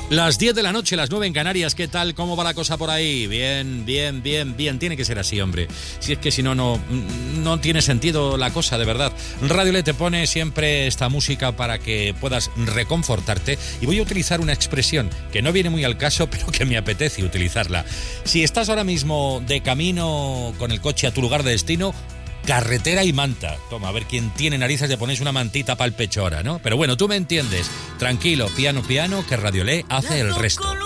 Las 10 de la noche, las 9 en Canarias. ¿Qué tal? ¿Cómo va la cosa por ahí? Bien. Tiene que ser así, hombre. Si es que si no, no tiene sentido la cosa, de verdad. Radio Le te pone siempre esta música para que puedas reconfortarte. Y voy a utilizar una expresión que no viene muy al caso, pero que me apetece utilizarla. Si estás ahora mismo de camino con el coche a tu lugar de destino, carretera y manta. Toma, a ver quién tiene narices de ponerse una mantita para el pecho ahora, ¿no? Pero bueno, tú me entiendes. Tranquilo, piano, que Radio Le hace el resto.